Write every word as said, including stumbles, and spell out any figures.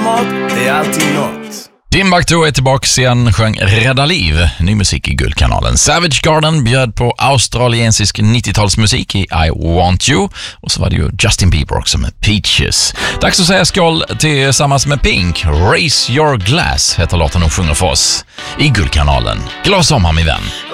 hat, det är alltid något. Timbuktu är tillbaka igen, sjöng Rädda liv, ny musik i Guldkanalen. Savage Garden bjöd på australiensisk nittiotalsmusik i I Want You, och så var det ju Justin Bieber också med Peaches. Dags att säga skål tillsammans med Pink. Raise Your Glass heter låten hon sjunger för oss i Guldkanalen. Glad sommar min vän.